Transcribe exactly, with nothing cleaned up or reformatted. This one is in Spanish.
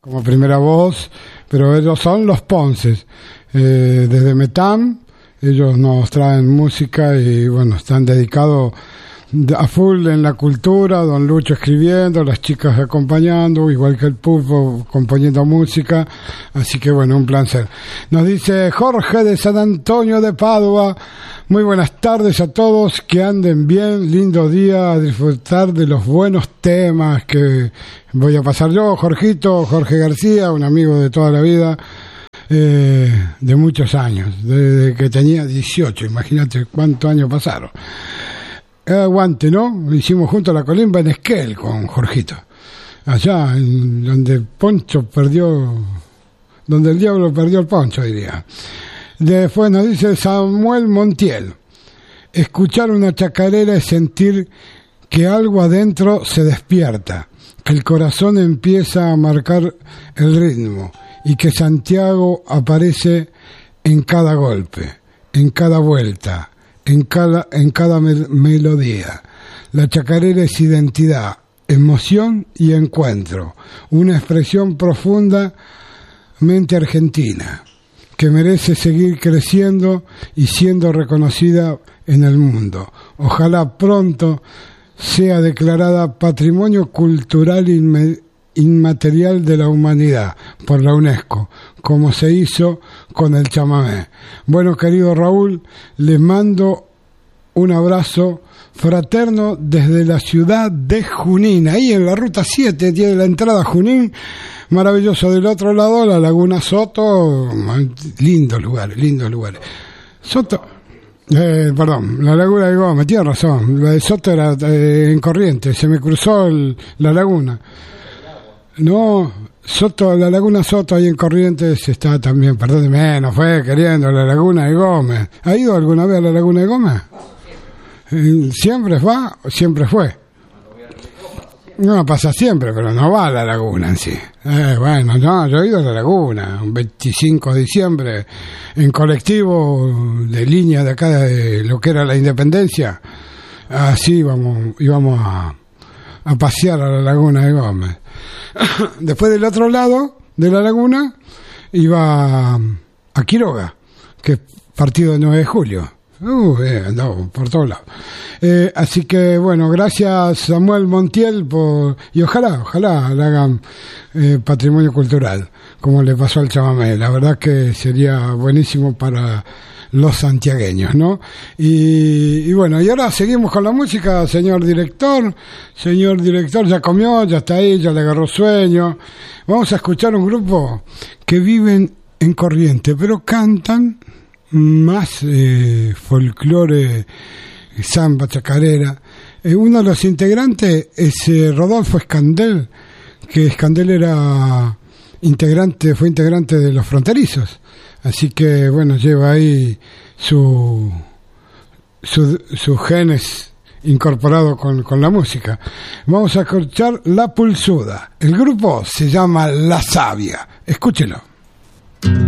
como primera voz, pero ellos son los Ponces, eh, desde Metam. Ellos nos traen música y bueno, están dedicados a full en la cultura, don Lucho escribiendo, las chicas acompañando, igual que el Pulpo componiendo música, así que bueno, un placer. Nos dice Jorge de San Antonio de Padua: muy buenas tardes a todos, que anden bien, lindo día, a disfrutar de los buenos temas que voy a pasar yo, Jorgito, Jorge García, un amigo de toda la vida, eh, de muchos años, desde que tenía dieciocho, imagínate cuántos años pasaron. Aguante, ¿no? Hicimos junto a la colimba en Esquel con Jorgito, allá en donde Poncho perdió, donde el diablo perdió el poncho, diría. Después nos dice Samuel Montiel: escuchar una chacarera es sentir que algo adentro se despierta, que el corazón empieza a marcar el ritmo y que Santiago aparece en cada golpe, en cada vuelta, en cada, en cada me- melodía. La chacarera es identidad, emoción y encuentro, una expresión profundamente argentina que merece seguir creciendo y siendo reconocida en el mundo. Ojalá pronto sea declarada Patrimonio Cultural Inme- Inmaterial de la Humanidad por la UNESCO, como se hizo con el chamamé. Bueno, querido Raúl, les mando un abrazo fraterno desde la ciudad de Junín, ahí en la ruta siete, tiene la entrada a Junín, maravilloso. Del otro lado, la Laguna Soto, lindos lugares, lindos lugares. Soto, eh, perdón, la Laguna de Gómez, tiene razón, la de Soto era eh, en Corrientes, se me cruzó el, la laguna. No, Soto, la Laguna Soto ahí en Corrientes está también, perdóneme, no fue queriendo, la Laguna de Gómez. ¿Ha ido alguna vez a la Laguna de Gómez? ¿Siempre va o siempre fue? No, pasa siempre, pero no va a la laguna en sí. Eh, bueno, no, yo he ido a la laguna, un veinticinco de diciembre, en colectivo de línea de acá de lo que era la Independencia. Así íbamos, íbamos a, a pasear a la Laguna de Gómez. Después del otro lado de la laguna iba a Quiroga, que es partido de nueve de julio. Uh, eh, andamos por todos lados. Eh, así que bueno, gracias Samuel Montiel por, y ojalá, ojalá le hagan eh, patrimonio cultural, como le pasó al chamamé. La verdad que sería buenísimo para los santiagueños, ¿no? Y, y bueno, y ahora seguimos con la música, señor director. Señor director, ya comió, ya está ahí, ya le agarró sueño. Vamos a escuchar un grupo que viven en Corrientes, pero cantan más eh, folclore, samba, chacarera. Eh, uno de los integrantes es eh, Rodolfo Escandel, que Escandel era integrante, fue integrante de Los Fronterizos, así que bueno, lleva ahí su su, sus genes incorporado con, con la música. Vamos a escuchar La Pulsuda. El grupo se llama La Savia, escúchelo.